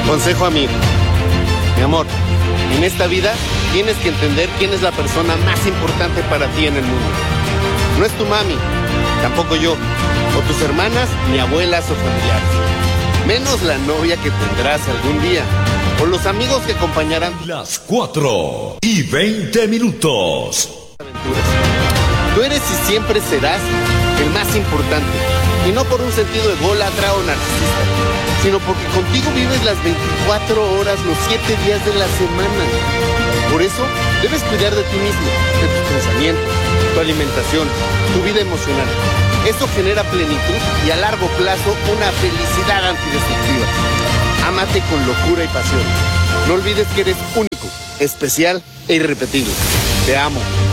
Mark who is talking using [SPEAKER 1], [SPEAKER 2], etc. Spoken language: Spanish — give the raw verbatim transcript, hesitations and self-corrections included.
[SPEAKER 1] Consejo amigo. Mi amor, en esta vida tienes que entender quién es la persona más importante para ti en el mundo. No es tu mami, tampoco yo, o tus hermanas, ni abuelas o familiares. Menos la novia que tendrás algún día, o los amigos que acompañarán
[SPEAKER 2] las cuatro y veinte minutos.
[SPEAKER 1] Aventuras. Tú eres y siempre serás el más importante, y no por un sentido ególatra o narcisista, sino porque contigo vives las veinticuatro horas, los siete días de la semana. Por eso, debes cuidar de ti mismo, de tus pensamientos, tu alimentación, tu vida emocional. Esto genera plenitud y a largo plazo una felicidad antidestructiva. Ámate con locura y pasión. No olvides que eres único, especial e irrepetible. Te amo.